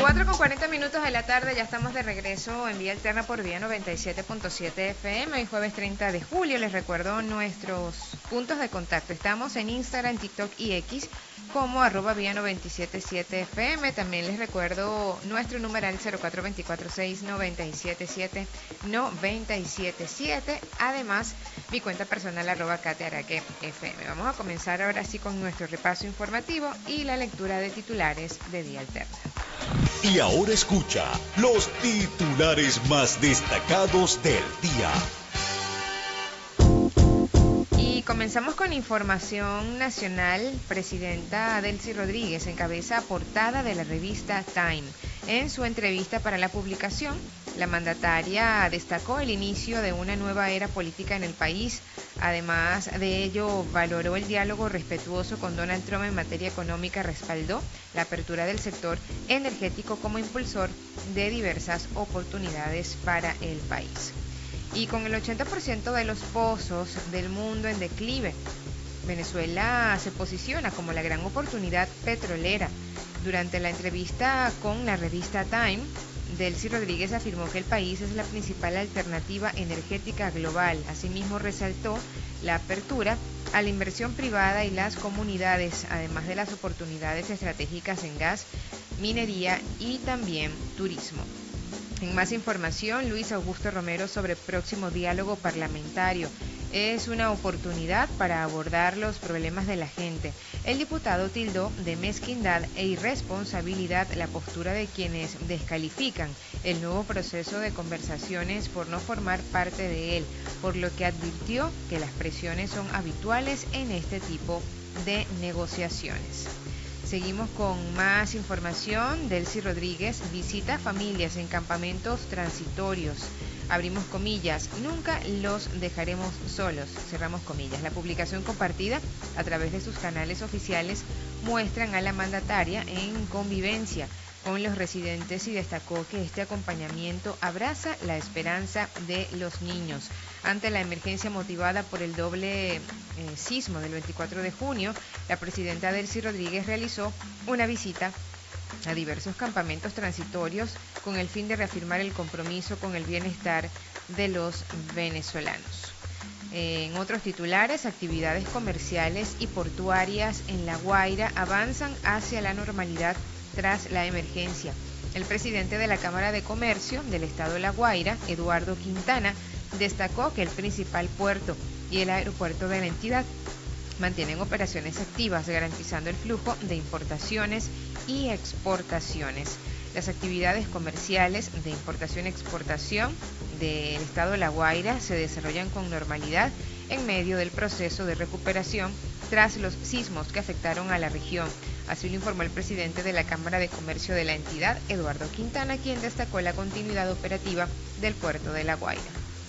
4:40 de la tarde, ya estamos de regreso en Vía Alterna por Vía 97.7 FM. Hoy jueves 30 de julio, les recuerdo nuestros puntos de contacto. Estamos en Instagram, TikTok y X como @Vía 977 FM. También les recuerdo nuestro numeral 0424-697-7-977. Además, mi cuenta personal @KateAraque FM. Vamos a comenzar ahora sí con nuestro repaso informativo y la lectura de titulares de Vía Alterna. Y ahora escucha los titulares más destacados del día. Y comenzamos con información nacional. Presidenta Delcy Rodríguez encabeza portada de la revista Time. En su entrevista para la publicación, la mandataria destacó el inicio de una nueva era política en el país. Además de ello, valoró el diálogo respetuoso con Donald Trump en materia económica, respaldó la apertura del sector energético como impulsor de diversas oportunidades para el país. Y con el 80% de los pozos del mundo en declive, Venezuela se posiciona como la gran oportunidad petrolera. Durante la entrevista con la revista Time, Delcy Rodríguez afirmó que el país es la principal alternativa energética global. Asimismo, resaltó la apertura a la inversión privada y las comunidades, además de las oportunidades estratégicas en gas, minería y también turismo. En más información, Luis Augusto Romero sobre próximo diálogo parlamentario. Es una oportunidad para abordar los problemas de la gente. El diputado tildó de mezquindad e irresponsabilidad la postura de quienes descalifican el nuevo proceso de conversaciones por no formar parte de él, por lo que advirtió que las presiones son habituales en este tipo de negociaciones. Seguimos con más información. Delcy Rodríguez visita familias en campamentos transitorios. Abrimos comillas, nunca los dejaremos solos, cerramos comillas. La publicación compartida a través de sus canales oficiales muestran a la mandataria en convivencia con los residentes y destacó que este acompañamiento abraza la esperanza de los niños. Ante la emergencia motivada por el doble sismo del 24 de junio, la presidenta Delcy Rodríguez realizó una visita a diversos campamentos transitorios con el fin de reafirmar el compromiso con el bienestar de los venezolanos. En otros titulares, actividades comerciales y portuarias en La Guaira avanzan hacia la normalidad tras la emergencia. El presidente de la Cámara de Comercio del Estado de La Guaira, Eduardo Quintana, destacó que el principal puerto y el aeropuerto de la entidad mantienen operaciones activas, garantizando el flujo de importaciones y exportaciones. Las actividades comerciales de importación y exportación del estado de La Guaira se desarrollan con normalidad en medio del proceso de recuperación tras los sismos que afectaron a la región. Así lo informó el presidente de la Cámara de Comercio de la entidad, Eduardo Quintana, quien destacó la continuidad operativa del puerto de La Guaira.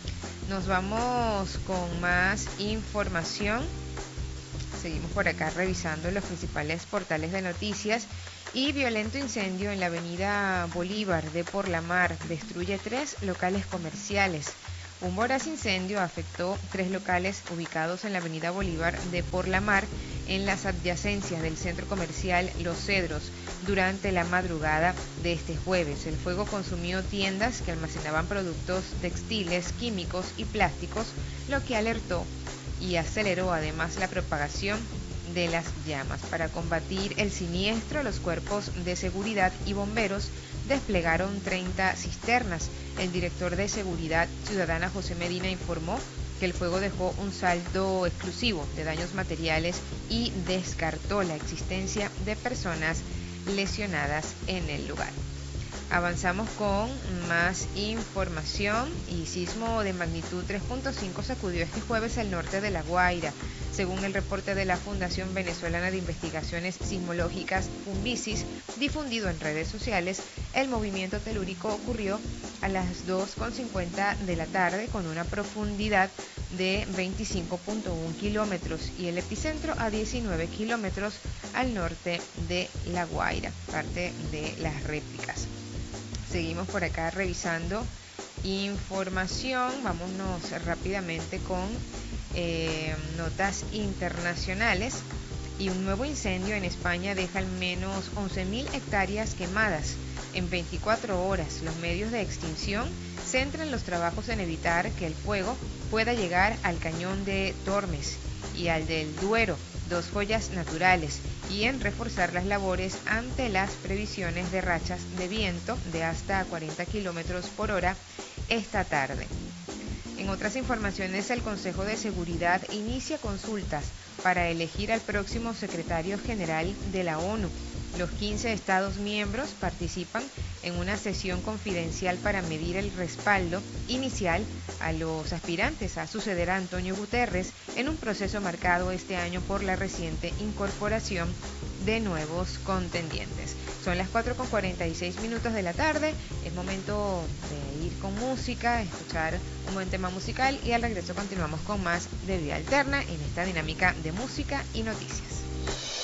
Nos vamos con más información. Seguimos por acá revisando los principales portales de noticias. Y violento incendio en la avenida Bolívar de Por la Mar destruye 3 locales comerciales. Un voraz incendio afectó 3 locales ubicados en la avenida Bolívar de Por la Mar, en las adyacencias del centro comercial Los Cedros, durante la madrugada de este jueves. El fuego consumió tiendas que almacenaban productos textiles, químicos y plásticos, lo que alertó y aceleró además la propagación de las llamas. Para combatir el siniestro, los cuerpos de seguridad y bomberos desplegaron 30 cisternas. El director de Seguridad Ciudadana, José Medina, informó que el fuego dejó un saldo exclusivo de daños materiales y descartó la existencia de personas lesionadas en el lugar. Avanzamos con más información. Y sismo de magnitud 3.5 sacudió este jueves el norte de La Guaira. Según el reporte de la Fundación Venezolana de Investigaciones Sismológicas, Funvisis, difundido en redes sociales, el movimiento telúrico ocurrió a las 2:50 de la tarde con una profundidad de 25.1 kilómetros y el epicentro a 19 kilómetros al norte de La Guaira, parte de las réplicas. Seguimos por acá revisando información. Vámonos rápidamente con notas internacionales. Y un nuevo incendio en España deja al menos 11.000 hectáreas quemadas. En 24 horas, los medios de extinción centran los trabajos en evitar que el fuego pueda llegar al cañón de Tormes y al del Duero, dos joyas naturales, y en reforzar las labores ante las previsiones de rachas de viento de hasta 40 kilómetros por hora esta tarde. En otras informaciones, el Consejo de Seguridad inicia consultas para elegir al próximo secretario general de la ONU. Los 15 Estados miembros participan en una sesión confidencial para medir el respaldo inicial a los aspirantes a suceder a Antonio Guterres en un proceso marcado este año por la reciente incorporación de nuevos contendientes. Son las 4:46 de la tarde, es momento de ir con música, escuchar un buen tema musical y al regreso continuamos con más de Vía Alterna en esta dinámica de música y noticias.